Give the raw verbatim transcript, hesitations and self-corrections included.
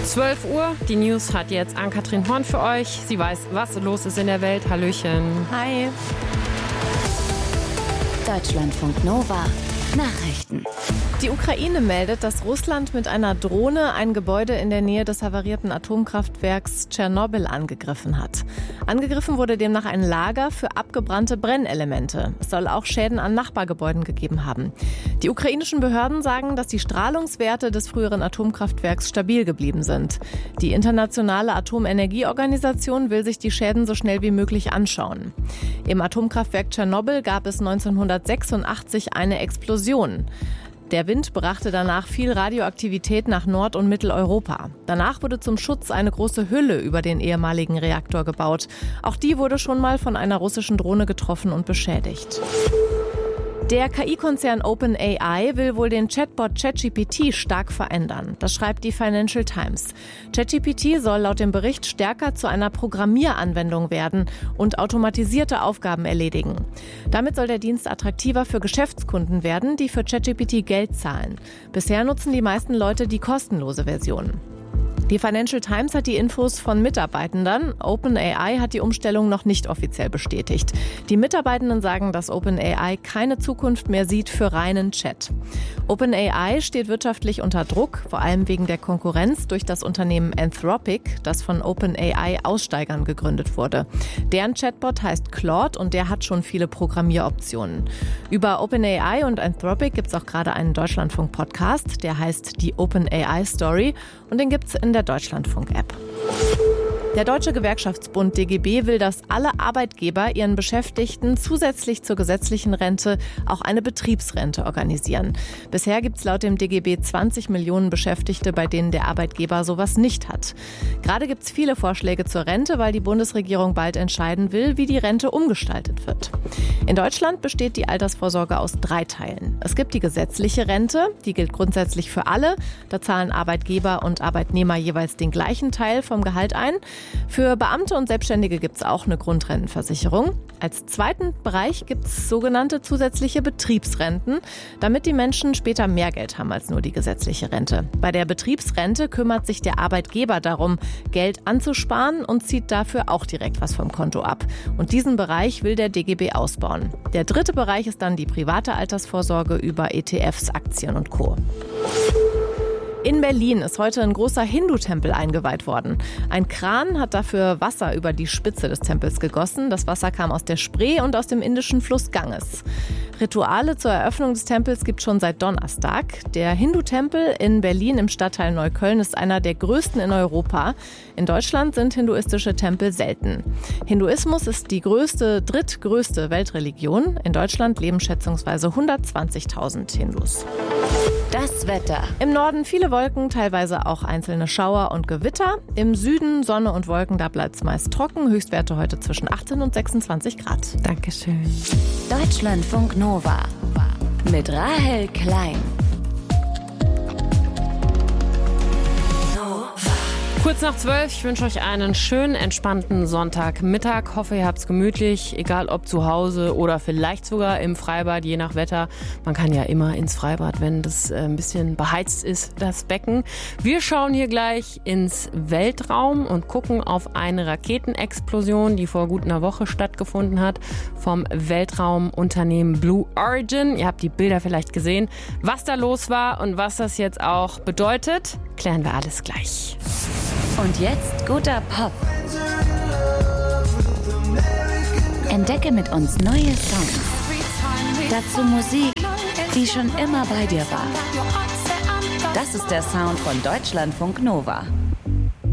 zwölf Uhr, die News hat jetzt Ann-Kathrin Horn für euch. Sie weiß, was los ist in der Welt. Hallöchen. Hi. Deutschlandfunk Nova. Nachrichten. Die Ukraine meldet, dass Russland mit einer Drohne ein Gebäude in der Nähe des havarierten Atomkraftwerks Tschernobyl angegriffen hat. Angegriffen wurde demnach ein Lager für abgebrannte Brennelemente. Es soll auch Schäden an Nachbargebäuden gegeben haben. Die ukrainischen Behörden sagen, dass die Strahlungswerte des früheren Atomkraftwerks stabil geblieben sind. Die Internationale Atomenergieorganisation will sich die Schäden so schnell wie möglich anschauen. Im Atomkraftwerk Tschernobyl gab es neunzehnhundertsechsundachtzig eine Explosion. Der Wind brachte danach viel Radioaktivität nach Nord- und Mitteleuropa. Danach wurde zum Schutz eine große Hülle über den ehemaligen Reaktor gebaut. Auch die wurde schon mal von einer russischen Drohne getroffen und beschädigt. Der K I-Konzern OpenAI will wohl den Chatbot ChatGPT stark verändern. Das schreibt die Financial Times. ChatGPT soll laut dem Bericht stärker zu einer Programmieranwendung werden und automatisierte Aufgaben erledigen. Damit soll der Dienst attraktiver für Geschäftskunden werden, die für ChatGPT Geld zahlen. Bisher nutzen die meisten Leute die kostenlose Version. Die Financial Times hat die Infos von Mitarbeitenden. OpenAI hat die Umstellung noch nicht offiziell bestätigt. Die Mitarbeitenden sagen, dass OpenAI keine Zukunft mehr sieht für reinen Chat. OpenAI steht wirtschaftlich unter Druck, vor allem wegen der Konkurrenz durch das Unternehmen Anthropic, das von OpenAI-Aussteigern gegründet wurde. Deren Chatbot heißt Claude und der hat schon viele Programmieroptionen. Über OpenAI und Anthropic gibt es auch gerade einen Deutschlandfunk-Podcast, der heißt die OpenAI Story und den gibt es in der Deutschlandfunk-App. Der Deutsche Gewerkschaftsbund D G B will, dass alle Arbeitgeber ihren Beschäftigten zusätzlich zur gesetzlichen Rente auch eine Betriebsrente organisieren. Bisher gibt es laut dem D G B zwanzig Millionen Beschäftigte, bei denen der Arbeitgeber sowas nicht hat. Gerade gibt es viele Vorschläge zur Rente, weil die Bundesregierung bald entscheiden will, wie die Rente umgestaltet wird. In Deutschland besteht die Altersvorsorge aus drei Teilen. Es gibt die gesetzliche Rente, die gilt grundsätzlich für alle. Da zahlen Arbeitgeber und Arbeitnehmer jeweils den gleichen Teil vom Gehalt ein. Für Beamte und Selbstständige gibt es auch eine Grundrentenversicherung. Als zweiten Bereich gibt es sogenannte zusätzliche Betriebsrenten, damit die Menschen später mehr Geld haben als nur die gesetzliche Rente. Bei der Betriebsrente kümmert sich der Arbeitgeber darum, Geld anzusparen und zieht dafür auch direkt was vom Konto ab. Und diesen Bereich will der D G B ausbauen. Der dritte Bereich ist dann die private Altersvorsorge über E T Fs, Aktien und Co. In Berlin ist heute ein großer Hindu-Tempel eingeweiht worden. Ein Kran hat dafür Wasser über die Spitze des Tempels gegossen. Das Wasser kam aus der Spree und aus dem indischen Fluss Ganges. Rituale zur Eröffnung des Tempels gibt es schon seit Donnerstag. Der Hindu-Tempel in Berlin im Stadtteil Neukölln ist einer der größten in Europa. In Deutschland sind hinduistische Tempel selten. Hinduismus ist die größte, drittgrößte Weltreligion. In Deutschland leben schätzungsweise hundertzwanzigtausend Hindus. Das Wetter. Im Norden viele Wolken, teilweise auch einzelne Schauer und Gewitter. Im Süden Sonne und Wolken, da bleibt es meist trocken. Höchstwerte heute zwischen achtzehn und sechsundzwanzig Grad. Dankeschön. Deutschlandfunk Nova mit Rahel Klein. Kurz nach zwölf, ich wünsche euch einen schönen, entspannten Sonntagmittag. Hoffe, ihr habt es gemütlich, egal ob zu Hause oder vielleicht sogar im Freibad, je nach Wetter. Man kann ja immer ins Freibad, wenn das ein bisschen beheizt ist, das Becken. Wir schauen hier gleich ins Weltraum und gucken auf eine Raketenexplosion, die vor gut einer Woche stattgefunden hat, vom Weltraumunternehmen Blue Origin. Ihr habt die Bilder vielleicht gesehen. Was da los war und was das jetzt auch bedeutet, klären wir alles gleich. Und jetzt guter Pop. Entdecke mit uns neue Songs. Dazu Musik, die schon immer bei dir war. Das ist der Sound von Deutschlandfunk Nova.